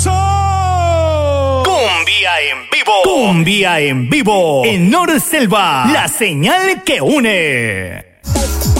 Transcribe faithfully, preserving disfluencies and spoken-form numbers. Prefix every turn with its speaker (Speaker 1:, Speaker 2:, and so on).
Speaker 1: Cumbia en vivo. Cumbia en vivo. En Norselva, la señal que une.